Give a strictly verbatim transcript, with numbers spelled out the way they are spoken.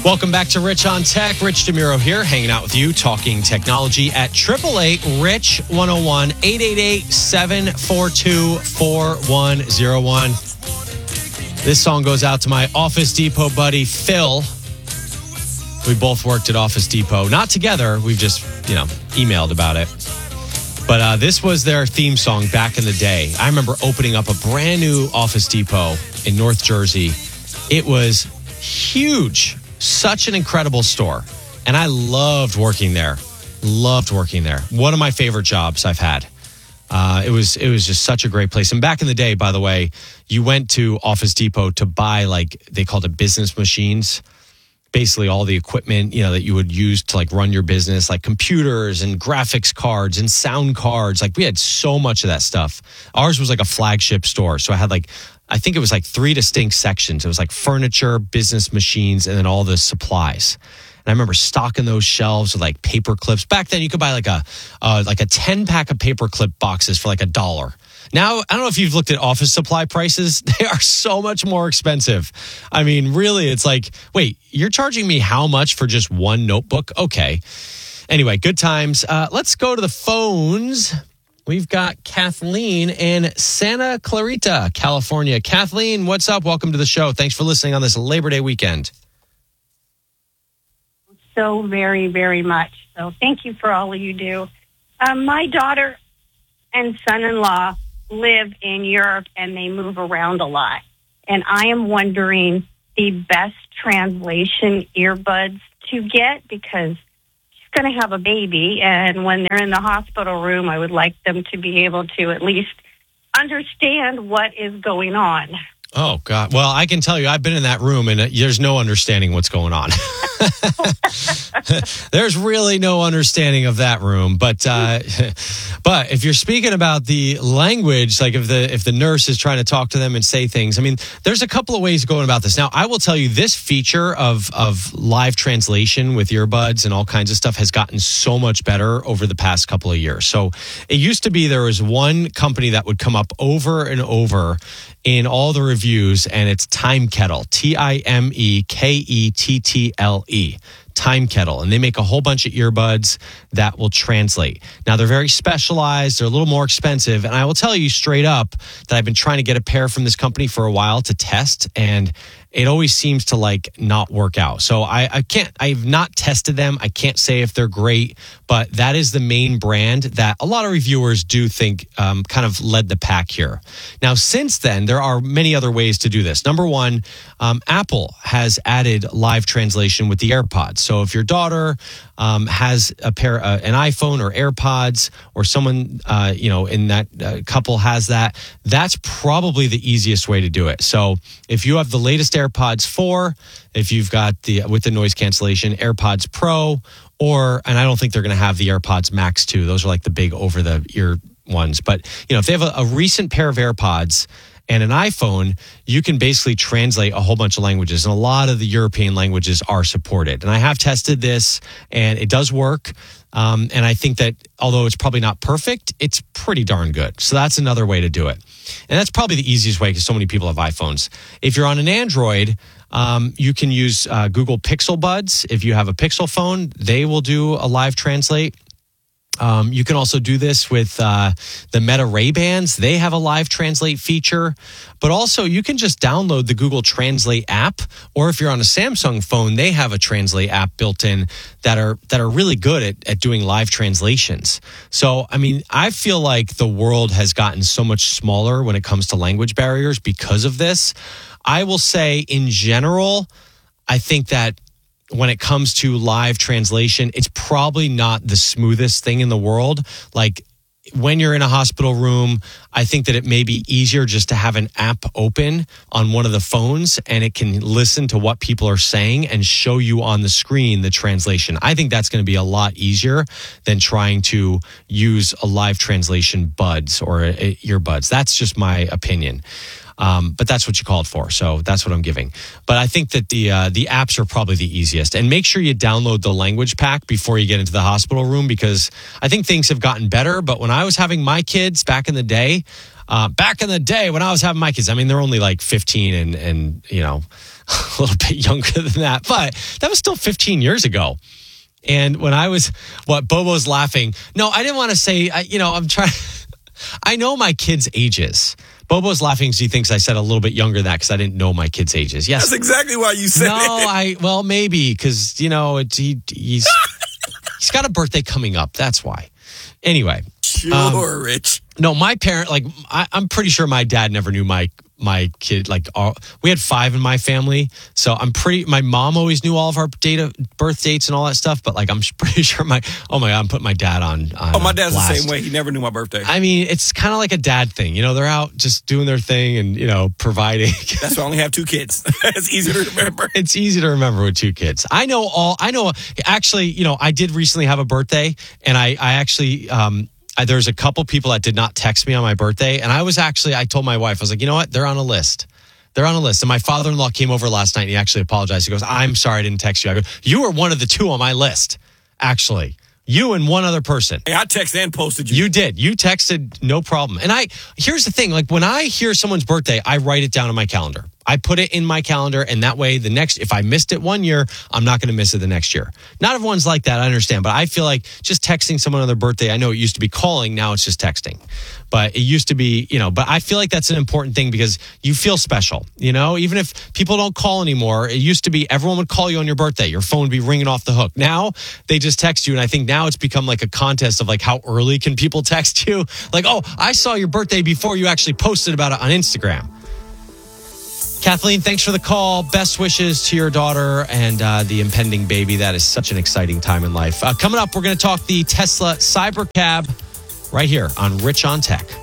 Welcome back to Rich on Tech. Rich DeMuro here, hanging out with you, talking technology at eight eight eight, Rich one oh one, eight eight eight, seven four two, four one oh one. This song goes out to my Office Depot buddy, Phil. We both worked at Office Depot. Not together. We've just, you know, emailed about it. But uh, this was their theme song back in the day. I remember opening up a brand new Office Depot in North Jersey. It was huge. Such an incredible store. And I loved working there. Loved working there. One of my favorite jobs I've had. Uh, it was it was just such a great place. And back in the day, by the way, you went to Office Depot to buy, like, they called it business machines. Basically all the equipment, you know, that you would use to, like, run your business, like computers and graphics cards and sound cards. Like, we had so much of that stuff. Ours was like a flagship store. So I had, like, I think it was like three distinct sections. It was like furniture, business machines, and then all the supplies. And I remember stocking those shelves with like paper clips. Back then, you could buy like a uh, like a ten pack of paper clip boxes for like a dollar. Now, I don't know if you've looked at office supply prices. They are so much more expensive. I mean, really, it's like, wait, you're charging me how much for just one notebook? Okay. Anyway, good times. Uh, let's go to the phones. We've got Kathleen in Santa Clarita, California. Kathleen, what's up? Welcome to the show. Thanks for listening on this Labor Day weekend. So very, very much. So thank you for all you do. Um, my daughter and son-in-law live in Europe and they move around a lot. And I am wondering the best translation earbuds to get because going to have a baby, and when they're in the hospital room, I would like them to be able to at least understand what is going on. Oh, God. Well, I can tell you, I've been in that room, and there's no understanding what's going on. There's really no understanding of that room. But uh, but if you're speaking about the language, like if the if the nurse is trying to talk to them and say things, I mean, there's a couple of ways of going about this. Now, I will tell you, this feature of of live translation with earbuds and all kinds of stuff has gotten so much better over the past couple of years. So it used to be there was one company that would come up over and over in all the reviews, and it's Time Kettle, T I M E K E T T L E, Time Kettle. And they make a whole bunch of earbuds that will translate. Now, they're very specialized. They're a little more expensive. And I will tell you straight up that I've been trying to get a pair from this company for a while to test, and it always seems to like not work out. So I, I can't, I've not tested them. I can't say if they're great, but that is the main brand that a lot of reviewers do think um, kind of led the pack here. Now, since then, there are many other ways to do this. Number one, um, Apple has added live translation with the AirPods. So if your daughter um, has a pair, uh, an iPhone or AirPods, or someone, uh, you know, in that uh, couple has that, that's probably the easiest way to do it. So if you have the latest AirPods four, if you've got the, with the noise cancellation, AirPods Pro, or, and I don't think they're going to have the AirPods Max too. Those are like the big over the ear ones. But, you know, if they have a, a recent pair of AirPods and an iPhone, you can basically translate a whole bunch of languages. And a lot of the European languages are supported. And I have tested this, and it does work. Um, and I think that although it's probably not perfect, it's pretty darn good. So that's another way to do it. And that's probably the easiest way because so many people have iPhones. If you're on an Android, um, you can use uh, Google Pixel Buds. If you have a Pixel phone, they will do a live translate. Um, you can also do this with uh, the Meta Ray-Bans. They have a live translate feature. But also, you can just download the Google Translate app. Or if you're on a Samsung phone, they have a Translate app built in that are that are really good at, at doing live translations. So, I mean, I feel like the world has gotten so much smaller when it comes to language barriers because of this. I will say, in general, I think that when it comes to live translation, it's probably not the smoothest thing in the world. Like when you're in a hospital room, I think that it may be easier just to have an app open on one of the phones and it can listen to what people are saying and show you on the screen the translation. I think that's going to be a lot easier than trying to use a live translation buds or a, a earbuds. That's just my opinion. Um, but that's what you called for, so that's what I'm giving. But I think that the uh, the apps are probably the easiest. And make sure you download the language pack before you get into the hospital room, because I think things have gotten better. But when I was having my kids back in the day, Uh, back in the day when I was having my kids, I mean, they're only like fifteen and, and you know, a little bit younger than that. But that was still fifteen years ago. And when I was, what, Bobo's laughing. No, I didn't want to say, I, you know, I'm trying, I know my kids' ages. Bobo's laughing because he thinks I said a little bit younger than that because I didn't know my kids' ages. Yes. That's exactly why you said no, it. No, I, well, maybe because, you know, it, he, he's, he's got a birthday coming up. That's why. Anyway. Sure, um, Rich. No, my parent, like, I, I'm pretty sure my dad never knew my my kid. Like, all, we had five in my family, so I'm pretty. My mom always knew all of our date of, birth dates and all that stuff. But like, I'm pretty sure my. Oh my god, I'm putting my dad on. on oh, my dad's blast. the same way. He never knew my birthday. I mean, it's kind of like a dad thing. You know, they're out just doing their thing and you know providing. That's why I only have two kids. It's easy to remember. It's easy to remember with two kids. I know all. I know. Actually, you know, I did recently have a birthday, and I I actually. Um, I, there's a couple people that did not text me on my birthday. And I was actually, I told my wife, I was like, you know what? They're on a list. They're on a list. And my father-in-law came over last night and he actually apologized. He goes, I'm sorry I didn't text you. I go, you were one of the two on my list, actually. You and one other person. Hey, I texted and posted you. You did. You texted, no problem. And I, here's the thing. Like when I hear someone's birthday, I write it down on my calendar. I put it in my calendar, and that way the next, if I missed it one year, I'm not going to miss it the next year. Not everyone's like that, I understand, but I feel like just texting someone on their birthday, I know it used to be calling, now it's just texting. But it used to be, you know, but I feel like that's an important thing because you feel special, you know, even if people don't call anymore. It used to be everyone would call you on your birthday. Your phone would be ringing off the hook. Now they just text you. And I think now it's become like a contest of like how early can people text you? Like, oh, I saw your birthday before you actually posted about it on Instagram. Kathleen, thanks for the call. Best wishes to your daughter and uh, the impending baby. That is such an exciting time in life. Uh, coming up, we're going to talk the Tesla Cybercab right here on Rich on Tech.